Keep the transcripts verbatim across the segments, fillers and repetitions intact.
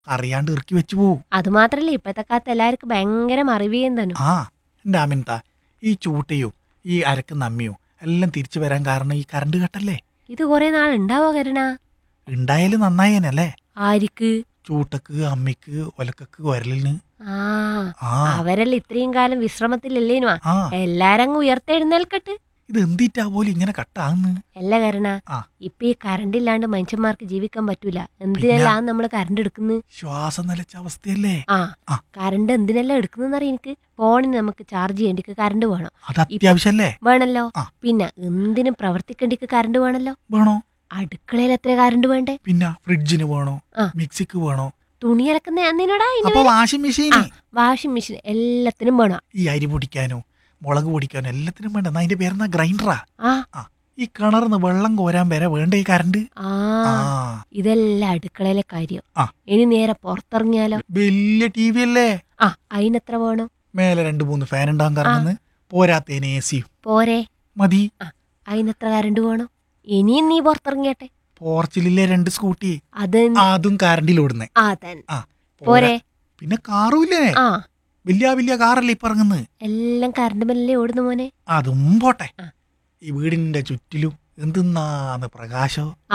അറിയാണ്ട് ഇറക്കി വെച്ചു പോവും. അത് മാത്രല്ല ഇപ്പത്തെ കാലത്ത് എല്ലാവർക്കും ഭയങ്കര മറിവിയും തന്നെ. ആ എൻ്റെ ആമിൻത, ഈ ചൂട്ടയും ഈ അരക്കുന്ന അമ്മിയും എല്ലാം തിരിച്ചു വരാൻ കാരണം ഈ കറണ്ട് കട്ടല്ലേ. ഇത് കുറെ നാൾ ഉണ്ടാവോ കരുണ? ഉണ്ടായാലും നന്നായേനല്ലേ. ആരിക്ക്? ചൂട്ടക്ക്, അമ്മിക്ക്, ഒലക്കക്ക്, ഒരലിന്. ആ ആ അവരെല്ലാം ഇത്രയും കാലം വിശ്രമത്തിലല്ലേനുവാ. ആ എല്ലാരങ്ങ് ഉയർത്തെഴുന്നേൽക്കട്ട്. ഇത് എന്തിട്ടാ പോലും ഇങ്ങനെ കട്ടാന്ന്. അല്ല കരുണ, ആ ഇപ്പൊ ഈ കറണ്ട് ഇല്ലാണ്ട് മനുഷ്യന്മാർക്ക് ജീവിക്കാൻ പറ്റൂല. എന്തിനെല്ലാം നമ്മള് കറണ്ട് എടുക്കുന്നത്? ശ്വാസം നിലച്ച അവസ്ഥയല്ലേ. ആ ആ. കറണ്ട് എന്തിനെല്ലാം എടുക്കുന്നറിയ എനിക്ക്. ഫോണിന് നമുക്ക് ചാർജ് ചെയ്യേണ്ടിക്ക് കറണ്ട് വേണം. അത് അത്യാവശ്യല്ലേ. വേണല്ലോ. ആ. പിന്നെ എന്തിനും പ്രവർത്തിക്കേണ്ടിക്ക് കറണ്ട് വേണല്ലോ. വേണോ? അടുക്കളയിൽ എത്ര കറണ്ട് വേണ്ടേ? പിന്നെ ഫ്രിഡ്ജിന് വേണോ, ആ. മിക്സിക്ക് വേണോ, തുണി അലക്കുന്ന എന്തിനോടാ? അപ്പൊ വാഷിംഗ് മെഷീൻ, വാഷിംഗ് മെഷീൻ എല്ലാത്തിനും വേണം. ഈ അരി പൊടിക്കാനോ മുളക് പൊടിക്കാനോ എല്ലാത്തിനും വേണ്ട. അതിന്റെ പേരെന്നാ ഗ്രൈൻഡറാ. ആ ആ ഈ കിണറിന്ന് വെള്ളം കോരാൻ വരെ വേണ്ട ഈ കറണ്ട്. ആ ആ ഇതെല്ലാം അടുക്കളയിലെ കാര്യം. ആ. ഇനി നേരെ പുറത്തിറങ്ങിയാലോ? വലിയ ടി വി അല്ലേ. ആ അതിനെത്ര വേണം? മേലെ രണ്ട് മൂന്ന് ഫാൻ ഉണ്ടാകാൻ കറങ്ങുന്നു. പോരാത്തേന് എ സി പോരെ. മതി. ആ അതിനെത്ര കറണ്ട് വേണം? ഇനിയും നീ പുറത്തിറങ്ങിയട്ടെ. പോർച്ചിലെ രണ്ട് സ്കൂട്ടി, അത് അതും കറണ്ടിലോടുന്നേ. ആ തന്നെ ആ പോരെ. പിന്നെ കാറുമില്ലേ, ആ വലിയ വലിയ കാറല്ലേ ഇപ്പൊ ഇറങ്ങുന്നത്. എല്ലാം കറണ്ട് മേലല്ലേ ഓടുന്നു മോനെ. അതും പോട്ടെ, ആ. ഈ വീടിന്റെ ചുറ്റിലും എന്തിന്നാന്ന് പ്രകാശോ. ആ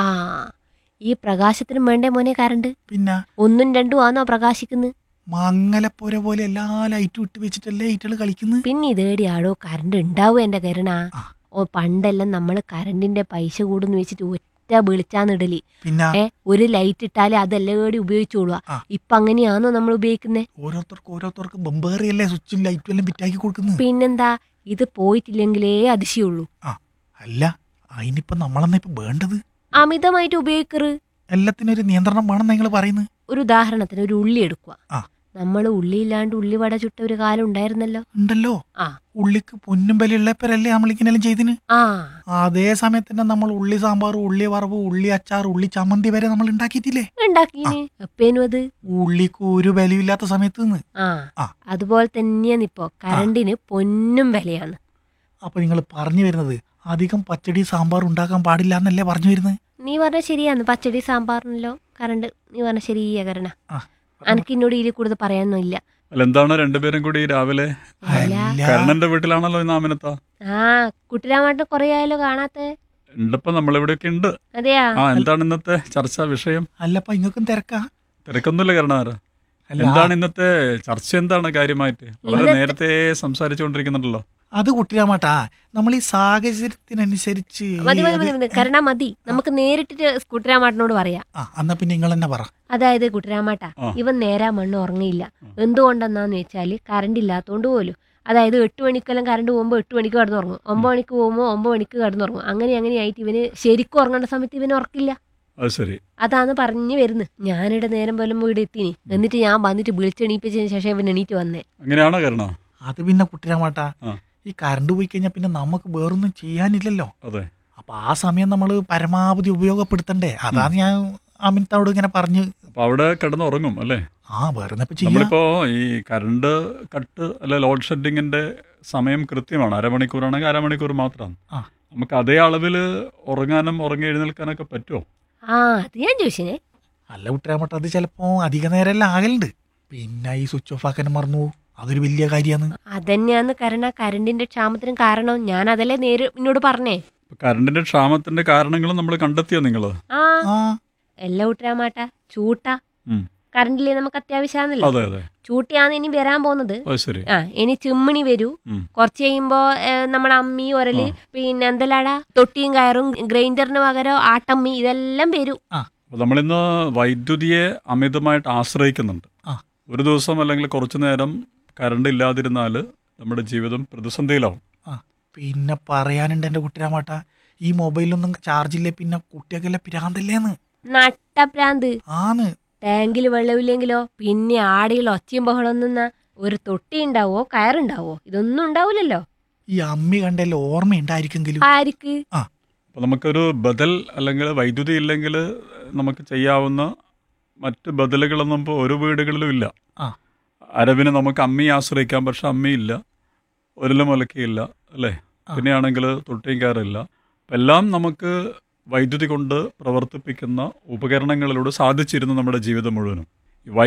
ഈ പ്രകാശത്തിനും വേണ്ടേ മോനെ കറണ്ട്? പിന്നെ ഒന്നും രണ്ടും ആണോ പ്രകാശിക്കുന്നത്? മങ്ങലപ്പോര പോലെ എല്ലാ ലൈറ്റും ഇട്ട് വെച്ചിട്ടല്ലേ ഇറ്റള് കളിക്കുന്നത്. പിന്നെ ഇതേടിയാടോ കറണ്ട് ഉണ്ടാവും എന്റെ കരുണ. ആ. ഓ പണ്ടെല്ലാം നമ്മള് കറണ്ടിന്റെ പൈസ കൂടുന്ന് വെച്ചിട്ട് ഒറ്റ വിളിച്ചാന്നിടലി. പിന്നെ ഏ ഒരു ലൈറ്റ് ഇട്ടാലേ അതെല്ലാം കൂടി ഉപയോഗിച്ചോളുക. ആ. ഇപ്പൊ അങ്ങനെയാണോ നമ്മൾ ഉപയോഗിക്കുന്നേ? ഓരോരുത്തർക്ക് ഓരോരുത്തർക്ക് ബമ്പേറിയല്ലേ സ്വിച്ചും ലൈറ്റും എല്ലാം ഫിറ്റാക്കി കൊടുക്കുന്നത്. പിന്നെന്താ, ഇത് പോയിട്ടില്ലെങ്കിലേ അതിശയുള്ളൂ. ആ അല്ല, അതിനിപ്പോ നമ്മളെന്നാ ഇപ്പൊ വേണ്ടത്? അമിതമായിട്ട് ഉപയോഗിക്കറ്. എല്ലാത്തിനും ഒരു നിയന്ത്രണം വേണം നിങ്ങൾ പറയുന്നത്. ഒരു ഉദാഹരണത്തിന് ഒരു ഉള്ളി എടുക്കുക. ആ. നമ്മൾ ഉള്ളി ഇല്ലാണ്ട് ഉള്ളിവട ചുട്ട ഒരു കാലം ഉണ്ടായിരുന്നല്ലോ. ഉണ്ടല്ലോ. ആ ഉള്ളിക്ക് പൊന്നും വിലയുള്ളപ്പോഴല്ലേ നമ്മളിങ്ങനെല്ലാം ചെയ്തിന്. ആ അതേ സമയത്ത് തന്നെ നമ്മൾ ഉള്ളി സാമ്പാർ, ഉള്ളി വറവ്, ഉള്ളി അച്ചാർ, ഉള്ളി ചമ്മന്തി വരെ നമ്മൾ ഉണ്ടാക്കിയിട്ടില്ലേ. ഉണ്ടാക്കീന്. എപ്പേനും അത് ഉള്ളിക്ക് ഒരു വിലയില്ലാത്ത സമയത്ത് നിന്ന്. ആ ആ. അതുപോലെ തന്നെയാണ് ഇപ്പോ കറണ്ടിന് പൊന്നും വിലയാണ്. അപ്പൊ നിങ്ങൾ പറഞ്ഞു വരുന്നത് അധികം പച്ചടി സാമ്പാർ ഉണ്ടാക്കാൻ പാടില്ല എന്നല്ലേ പറഞ്ഞു വരുന്നത്? നീ പറഞ്ഞ ശരിയാന്ന്. പച്ചടി സാമ്പാറിനല്ലോ കറണ്ട്. നീ പറഞ്ഞ ശരിയാ കരണ. ആ. എനിക്ക് എന്നോട് ഇതിൽ കൂടുതൽ പറയാനൊന്നും ഇല്ല. അല്ല എന്താണ് രണ്ടുപേരും കൂടി രാവിലെ? അല്ല. കർണന്റെ വീട്ടിലാണല്ലോ ഇന്ന് ആമിനത്ത. ആ കുട്ടിരാമായിട്ട് കൊറേ ആയാലോ കാണാത്തെ. ഉണ്ടപ്പോ നമ്മളിവിടെയൊക്കെ ഉണ്ട്. അതെയാ? ആ എന്താണ് ഇന്നത്തെ ചർച്ചാ വിഷയം? അല്ലപ്പ ഇങ്ങക്കും തിരക്കാ? തിരക്കൊന്നുമില്ല കരുണാര. അല്ല, എന്താണ് ഇന്നത്തെ ചർച്ച? എന്താണ് കാര്യമായിട്ട്? വളരെ ഇന്നത്തെ- നേരത്തെ സംസാരിച്ചുകൊണ്ടിരിക്കുന്നുണ്ടല്ലോ. അത് കുട്ടിരാമാട്ടാ, നമ്മൾ ഈ സാഹചര്യത്തിനനുസരിച്ച് മതി മതി അത് മതി മതി കരണ മതി. നമുക്ക് നേരിട്ടിട്ട് കുട്ടിരാമാട്ടിനോട് പറയാം. ആ എന്നാ പിന്നെ നിങ്ങൾ തന്നെ പറ. അതായത് കുട്ടിരാമാട്ടാ, ആ. ഇവൻ നേരാ മണ്ണ് ഉറങ്ങിയില്ല. എന്തുകൊണ്ടെന്നാന്ന് വെച്ചാല് കറണ്ട് ഇല്ലാത്തോണ്ട് പോലും. അതായത് എട്ട് മണിക്കെല്ലാം കറണ്ട് പോകുമ്പോൾ എട്ട് മണിക്ക് കിടന്നുറങ്ങും. ഒമ്പത് മണിക്ക് പോകുമ്പോൾ ഒമ്പത് മണിക്ക് കിടന്നുറങ്ങും. അങ്ങനെ അങ്ങനെ ആയിട്ട് ഇവന് ശരിക്കും ഉറങ്ങേണ്ട സമയത്ത് ഇവന് ഉറക്കില്ല. അത് ശരി. അതാന്ന് പറഞ്ഞു വരുന്നത്. ഞാനിവിടെ നേരം പോലും വീട് എത്തിന്. എന്നിട്ട് ഞാൻ വന്നിട്ട് വിളിച്ചെണീപ്പിച്ചതിന് ശേഷം ഇവൻ എണീറ്റ് വന്നേ. അങ്ങനെയാണോ കരുണ? അത് പിന്നെ കുട്ടിരാമാട്ടാ, ആ. ഈ കറണ്ട് പോയി കഴിഞ്ഞാൽ പിന്നെ നമുക്ക് വേറൊന്നും ചെയ്യാനില്ലല്ലോ. അതെ. അപ്പൊ ആ സമയം നമ്മൾ പരമാവധി ഉപയോഗപ്പെടുത്തണ്ടേ. അതാണ് ഞാൻ അമിനത്തോട് ഇങ്ങനെ പറഞ്ഞ്. അപ്പൊ അവിടെ കിടന്നുറങ്ങും അല്ലേ? ആ വേറെ ചെയ്യാം. നമ്മളിപ്പോ ഈ കറണ്ട് കട്ട് അല്ലെ ലോഡ് ഷെഡിങ്ങിന്റെ സമയം കൃത്യമാണ്. അരമണിക്കൂറാണെങ്കിൽ അരമണിക്കൂർ മാത്രമാണ്. ആ. നമുക്ക് അതേ അളവിൽ ഉറങ്ങാനും ഉറങ്ങി എഴുന്നേൽക്കാനൊക്കെ പറ്റുമോ? ആ അത് ഞാൻ ചോദിച്ചേ. അല്ല കുട്ടിരാമട്ട, അത് ചിലപ്പോ അധിക നേരമെല്ലാം ആകലുണ്ട്. പിന്നെ ഈ സ്വിച്ച് ഓഫ് ആക്കാൻ മറന്നു പോകും. അതൊരു വലിയ കാര്യമാണ്. അതന്നെയാന്ന് കരണ കറണ്ടിന്റെ ക്ഷാമത്തിനും കാരണം. ഞാൻ അതല്ലേ നേര് എന്നോട് പറഞ്ഞേ. കറണ്ടിന്റെ ക്ഷാമത്തിന്റെ കാരണങ്ങളും നമ്മൾ കണ്ടെത്തിയോ നിങ്ങള്? ആ ആ എല്ലാം കൂട്ടരാമാട്ട ചൂട്ട ഉം. കറണ്ടില്ലേ നമുക്ക് അത്യാവശ്യമാണല്ലോ. അതെ അതെ. ചൂട്ടിയാണ് ഇനി വരാൻ പോകുന്നത്. അത് ശരി. ആ ഇനി ചിമ്മിണി വരൂ. ഉം. കുറച്ച് കഴിയുമ്പോ നമ്മളെ അമ്മി ഒരല്, പിന്നെ എന്തെല്ലാടാ തൊട്ടിയും കയറും, ഗ്രൈൻഡറിന് പകരം ആട്ടമ്മി, ഇതെല്ലാം വരൂ. അപ്പോൾ നമ്മളിന്ന് വൈദ്യുതിയെ അമിതമായിട്ട് ആശ്രയിക്കുന്നുണ്ട്. ആ. ഒരു ദിവസം അല്ലെങ്കിൽ കുറച്ചു നേരം കറണ്ട് ഇല്ലാതിരുന്നാൽ നമ്മുടെ ജീവിതം പ്രതിസന്ധിയിലാവും. ആ പിന്നെ പറയാനുണ്ട് എൻ്റെ കുട്ടിരാമാട്ട, ഈ മൊബൈലൊന്നും ചാർജില്ലേ പിന്നെ കുട്ടിയൊക്കെ പിരാന്തല്ലേന്ന്. നട്ടപ്രാന്ത്. ആന്ന്. ടാങ്കിൽ വെള്ളമില്ലെങ്കിലോ പിന്നെ ആടിയിൽ ഒച്ചയും ബഹളം നിന്ന ഒരു തൊട്ടി ഉണ്ടാവോ കയറുണ്ടാവോ? ഇതൊന്നും ഉണ്ടാവില്ലല്ലോ. ഈ അമ്മി കണ്ടല്ലോ ഓർമ്മയുണ്ടായിരിക്കെങ്കിലും. ആർക്ക്? ആ അപ്പോൾ നമുക്കൊരു ബദൽ അല്ലെങ്കിൽ വൈദ്യുതി ഇല്ലെങ്കിൽ നമുക്ക് ചെയ്യാവുന്ന മറ്റ് ബദലുകളൊന്നും ഇപ്പോൾ ഒരു വീടുകളിലും ഇല്ല. ആ. അരവിന് നമുക്ക് അമ്മി ആശ്രയിക്കാം, പക്ഷെ അമ്മിയില്ല, ഒരിലും ഒലക്കയില്ല അല്ലേ? പിന്നെയാണെങ്കിൽ തൊട്ടിയും കയറില്ല. അപ്പം എല്ലാം നമുക്ക് വൈദ്യുതി കൊണ്ട് പ്രവർത്തിപ്പിക്കുന്ന ഉപകരണങ്ങളിലൂടെ സാധിച്ചിരുന്നു നമ്മുടെ ജീവിതം മുഴുവനും.